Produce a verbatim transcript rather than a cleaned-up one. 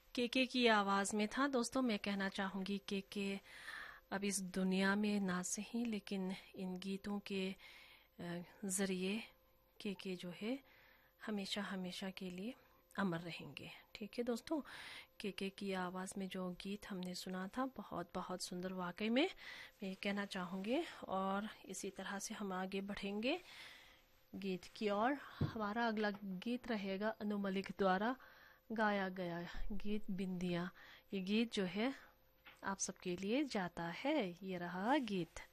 केके की आवाज़ में था दोस्तों। मैं कहना चाहूँगी केके अब इस दुनिया में ना सही, लेकिन इन गीतों के ज़रिए केके जो है हमेशा हमेशा के लिए अमर रहेंगे। ठीक है दोस्तों, केके की आवाज़ में जो गीत हमने सुना था बहुत बहुत सुंदर, वाकई में मैं कहना चाहूँगी। और इसी तरह से हम आगे बढ़ेंगे गीत की ओर। हमारा अगला गीत रहेगा अनु मलिक द्वारा गाया गया गीत बिंदिया। ये गीत जो है आप सबके लिए जाता है। ये रहा गीत।